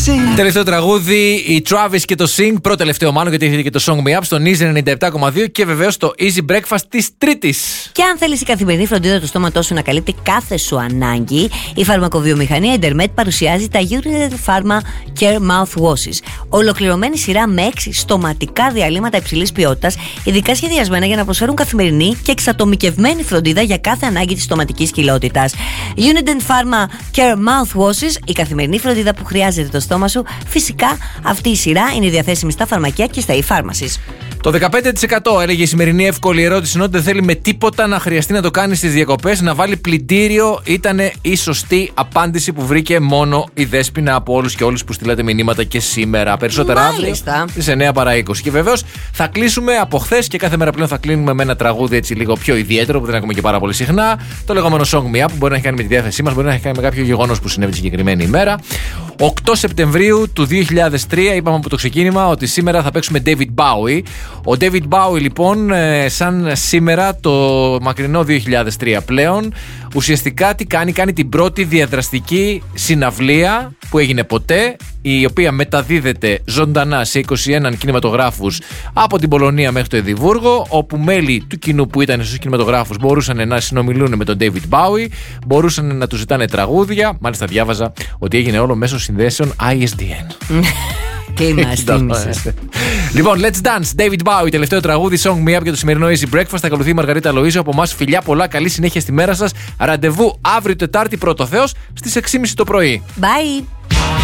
Τελευταίο τραγούδι, η Travis και το Sing. Πρώτο τελευταίο μάλλον, γιατί έχετε και το Song Me Up στον Easy 97,2 και βεβαίως το Easy Breakfast της Τρίτης. Και αν θέλεις η καθημερινή φροντίδα του στόματός σου να καλύπτει κάθε σου ανάγκη, η φαρμακοβιομηχανία Intermed παρουσιάζει τα United Pharma Care Mouthwashes. Ολοκληρωμένη σειρά με 6 στοματικά διαλύματα υψηλής ποιότητας, ειδικά σχεδιασμένα για να προσφέρουν καθημερινή και εξατομικευμένη φροντίδα για κάθε ανάγκη της στοματικής κοιλότητας. United Pharma Care Mouthwashes, η καθημερινή φροντίδα που χρειάζεται το στόμα σου. Φυσικά, αυτή η σειρά είναι διαθέσιμη στα φαρμακεία και στα e-pharmacies. Το 15% έλεγε η σημερινή εύκολη ερώτηση, ενώ δεν θέλει με τίποτα να χρειαστεί να το κάνει στις διακοπές, να βάλει πλυντήριο. Ήταν η σωστή απάντηση που βρήκε μόνο η Δέσποινα από όλους και όλους που στείλατε μηνύματα και σήμερα. Περισσότερα αύριο στις 9 παρά 20. Και βεβαίως θα κλείσουμε από χθες και κάθε μέρα πλέον θα κλείνουμε με ένα τραγούδι έτσι λίγο πιο ιδιαίτερο που δεν ακούμε και πάρα πολύ συχνά. Το λεγόμενο Song Me Up, που μπορεί να έχει κάνει με τη διάθεσή μας, μπορεί να έχει κάνει με κάποιο γεγονός που συνέβη τη συγκεκριμένη ημέρα. 8 Σεπτεμβρίου του 2003 είπαμε από το ξεκίνημα ότι σήμερα θα παίξουμε David Bowie. Ο David Bowie λοιπόν, σαν σήμερα το μακρινό 2003 πλέον, ουσιαστικά τι κάνει? Κάνει την πρώτη διαδραστική συναυλία που έγινε ποτέ, η οποία μεταδίδεται ζωντανά σε 21 κινηματογράφους από την Πολωνία μέχρι το Εδιμβούργο, όπου μέλη του κοινού που ήταν στους κινηματογράφους μπορούσαν να συνομιλούν με τον David Bowie, μπορούσαν να του ζητάνε τραγούδια. Μάλιστα διάβαζα ότι έγινε όλο μέσω συνδέσεων ISDN. Και είμαστε. Λοιπόν, Let's Dance, David Bowie, τελευταίο τραγούδι, Song Me Up για το σημερινό Easy Breakfast. Θα ακολουθεί η Μαργαρίτα Λοΐζου. Από εμάς, φιλιά πολλά, καλή συνέχεια στη μέρα σας. Ραντεβού αύριο Τετάρτη, πρώτο Θεός, στις 6.30 το πρωί. Bye.